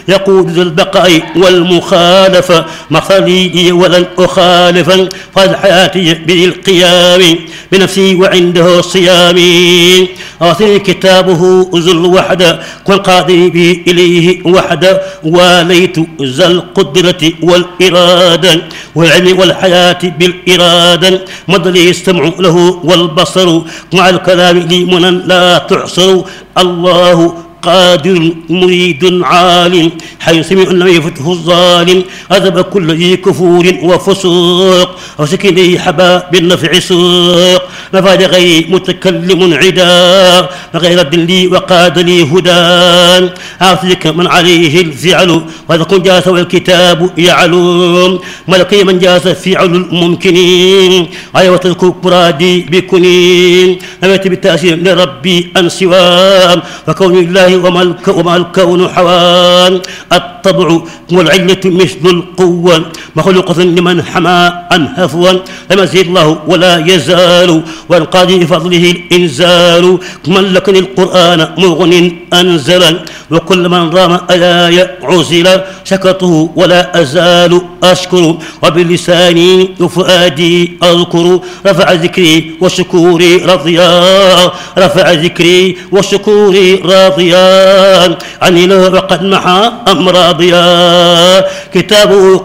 يقول ذو البقاء والمخالفة مخلي ولن أخالفا قد حياتي بالقيام بنفسي وعنده صيامي أعطني كتابه ذو الوحدة والقاضي به إليه وحدة واليت ذا القدرة والإرادة والعلم والحياة بالإرادة مد لي السمع له والبصر مع الكلام لي منا لا تحصر الله قادر مريد عالم حيث سمع لم يفته الظالم أذب كل ذي كفور وفسوق وسكني حبا بالنفع سوق نفاد غير متكلم عدا غير لي وقاد لي هدى أعطيك من عليه الفعل وإذا كن جاس والكتاب يعلم ملكي من جاس فعل الممكنين أيوة الكبرادي بكنين نبت بالتأثير لربي أن سوام وكون الله وما الكون حوان الطبع والعلة مثل القوة مخلوقة لمن حمى عن هفوا لم يزيد الله ولا يزال والقاضي بفضله الإنزال ملكني القرآن مغن أنزلا وكل من رام آية عزل سكته ولا أزال أشكر وبلساني وفؤادي أذكر رفع ذكري وشكوري رضيا رفع ذكري وشكوري راضيا عني له وقد محى أمراضيا كتابه